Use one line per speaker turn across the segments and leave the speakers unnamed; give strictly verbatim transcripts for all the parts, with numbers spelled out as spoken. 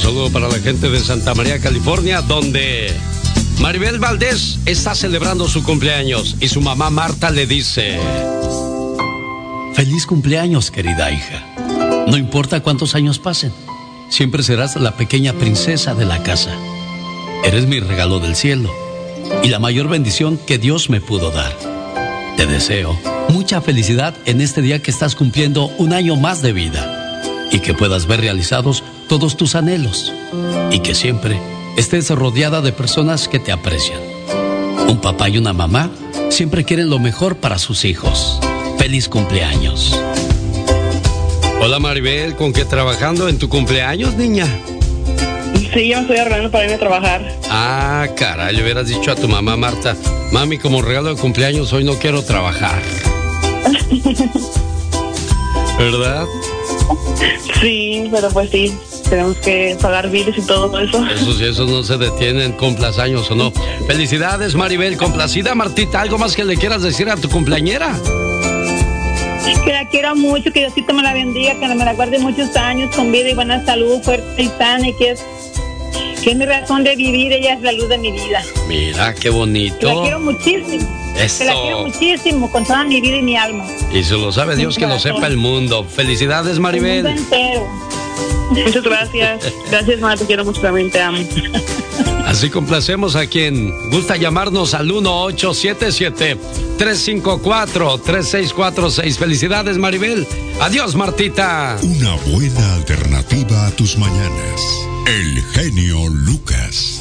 saludo para la gente de Santa María, California, donde Maribel Valdés está celebrando su cumpleaños y su mamá Marta le dice:
feliz cumpleaños, querida hija. No importa cuántos años pasen, siempre serás la pequeña princesa de la casa. Eres mi regalo del cielo y la mayor bendición que Dios me pudo dar. Te deseo mucha felicidad en este día que estás cumpliendo un año más de vida y que puedas ver realizados todos tus anhelos y que siempre estés rodeada de personas que te aprecian. Un papá y una mamá siempre quieren lo mejor para sus hijos. Feliz cumpleaños.
Hola Maribel, ¿con qué trabajando en tu cumpleaños, niña?
Sí, yo me estoy arreglando para irme a trabajar.
Ah, caray, le hubieras dicho a tu mamá Marta: mami, como regalo de cumpleaños hoy no quiero trabajar. ¿Verdad?
Sí, pero pues sí, tenemos que pagar biles y todo eso.
Esos y esos no se detienen, cumplas años o no. Felicidades, Maribel, complacida. Martita, ¿algo más que le quieras decir a tu cumpleañera?
Que la quiero mucho, que Diosito me la bendiga, que me la guarde muchos años con vida y buena salud, fuerte y sana, y que es, que es mi razón de vivir, ella es la luz de mi vida.
Mira, qué bonito.
Que la quiero muchísimo.
Eso.
Que la quiero muchísimo, con toda mi vida y mi alma.
Y se lo sabe Dios, que lo sepa el mundo. Felicidades, Maribel.
El mundo entero. Muchas gracias. Gracias, mamá, te quiero mucho, también te amo.
Así complacemos a quien gusta llamarnos al uno ocho siete siete, tres cinco cuatro, tres seis cuatro seis. Felicidades, Maribel. Adiós, Martita.
Una buena alternativa a tus mañanas. El genio Lucas.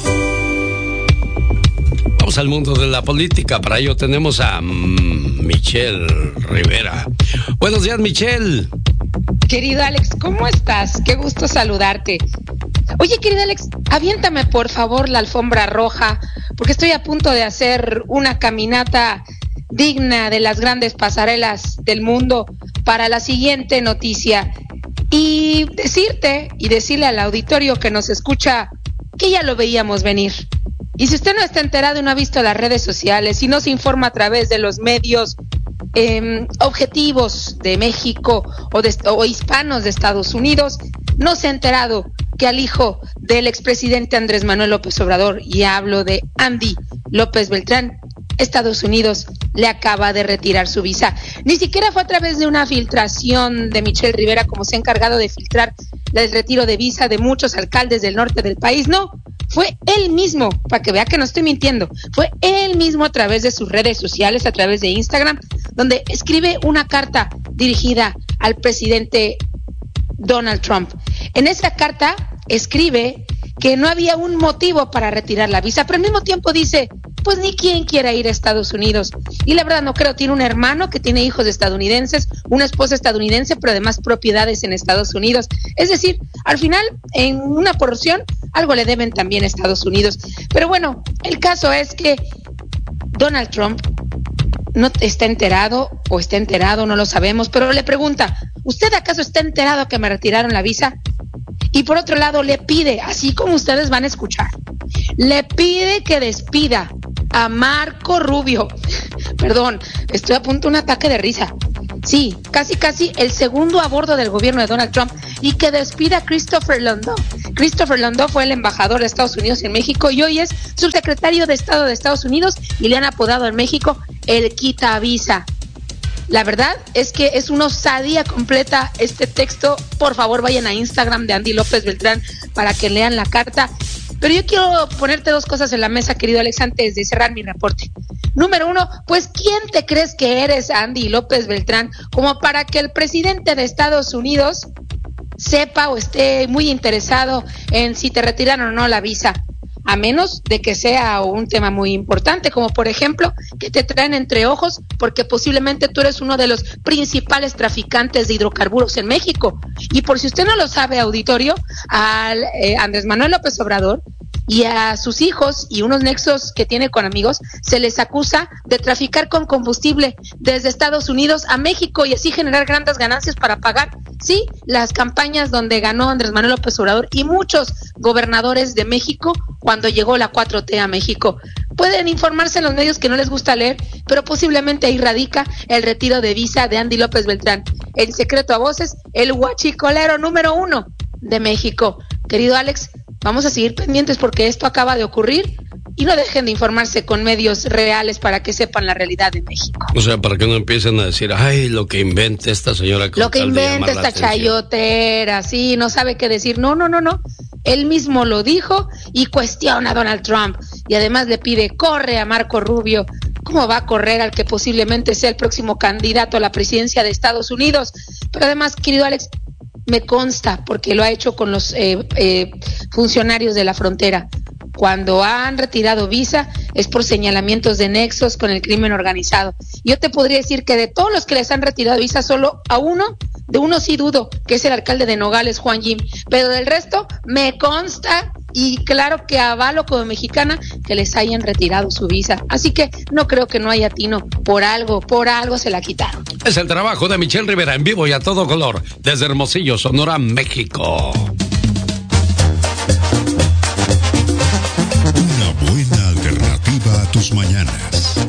Vamos al mundo de la política. Para ello tenemos a mm, Michelle Rivera. Buenos días, Michelle.
Querido Alex, ¿cómo estás? Qué gusto saludarte. Oye, querido Alex, aviéntame por favor la alfombra roja, porque estoy a punto de hacer una caminata digna de las grandes pasarelas del mundo para la siguiente noticia. Y decirte y decirle al auditorio que nos escucha que ya lo veíamos venir. Y si usted no está enterado y no ha visto las redes sociales y no se informa a través de los medios eh, objetivos de México o, de, o hispanos de Estados Unidos, no se ha enterado que al hijo del expresidente Andrés Manuel López Obrador, y hablo de Andy López Beltrán, Estados Unidos le acaba de retirar su visa. Ni siquiera fue a través de una filtración de Michelle Rivera, como se ha encargado de filtrar el retiro de visa de muchos alcaldes del norte del país. No, fue él mismo, para que vea que no estoy mintiendo, fue él mismo a través de sus redes sociales, a través de Instagram, donde escribe una carta dirigida al presidente Donald Trump. En esa carta escribe que no había un motivo para retirar la visa, pero al mismo tiempo dice, pues ni quien quiera ir a Estados Unidos. Y la verdad no creo, tiene un hermano que tiene hijos estadounidenses, una esposa estadounidense, pero además propiedades en Estados Unidos. Es decir, al final, en una porción, algo le deben también a Estados Unidos. Pero bueno, el caso es que Donald Trump no está enterado, o está enterado, no lo sabemos, pero le pregunta, ¿usted acaso está enterado que me retiraron la visa? Y por otro lado le pide, así como ustedes van a escuchar, le pide que despida a Marco Rubio. Perdón, estoy a punto de un ataque de risa. Sí, casi casi el segundo a bordo del gobierno de Donald Trump, y que despida a Christopher Landau. Christopher Landau fue el embajador de Estados Unidos en México y hoy es subsecretario de Estado de Estados Unidos, y le han apodado en México el quita visa. La verdad es que es una osadía completa este texto. Por favor, vayan a Instagram de Andy López Beltrán para que lean la carta. Pero yo quiero ponerte dos cosas en la mesa, querido Alex, antes de cerrar mi reporte. Número uno, pues ¿quién te crees que eres, Andy López Beltrán, como para que el presidente de Estados Unidos sepa o esté muy interesado en si te retiran o no la visa? A menos de que sea un tema muy importante, como por ejemplo que te traen entre ojos porque posiblemente tú eres uno de los principales traficantes de hidrocarburos en México. Y por si usted no lo sabe, auditorio, al eh, Andrés Manuel López Obrador y a sus hijos y unos nexos que tiene con amigos, se les acusa de traficar con combustible desde Estados Unidos a México y así generar grandes ganancias para pagar, sí, las campañas donde ganó Andrés Manuel López Obrador y muchos gobernadores de México cuando llegó la cuatro T a México. Pueden informarse en los medios que no les gusta leer, pero posiblemente ahí radica el retiro de visa de Andy López Beltrán, el secreto a voces, el huachicolero número uno de México. Querido Alex, vamos a seguir pendientes porque esto acaba de ocurrir y no dejen de informarse con medios reales para que sepan la realidad de México.
O sea, para que no empiecen a decir, ay, lo que inventa esta señora.
Lo que inventa esta chayotera, sí, no sabe qué decir. No, no, no, no. Él mismo lo dijo y cuestiona a Donald Trump. Y además le pide, corre a Marco Rubio. ¿Cómo va a correr al que posiblemente sea el próximo candidato a la presidencia de Estados Unidos? Pero además, querido Alex, me consta, porque lo ha hecho con los eh, eh, funcionarios de la frontera. Cuando han retirado visa es por señalamientos de nexos con el crimen organizado. Yo te podría decir que de todos los que les han retirado visa, solo a uno, de uno sí dudo, que es el alcalde de Nogales, Juan Jim. Pero del resto, me consta y claro que avalo como mexicana que les hayan retirado su visa. Así que no creo que no haya tino. Por algo, por algo se la quitaron.
Es el trabajo de Michelle Rivera en vivo y a todo color, desde Hermosillo, Sonora, México.